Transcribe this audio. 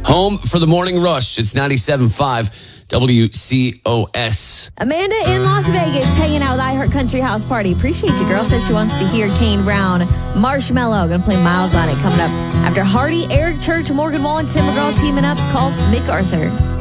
Home for the morning rush. It's 97.5 WCOS. Amanda in Las Vegas hanging out with iHeart Country House Party. Appreciate you, girl. Says she wants to hear Kane Brown, Marshmello. Gonna play Miles on It coming up after Hardy, Eric Church, Morgan Wallen, Tim McGraw teaming up. It's called MacArthur.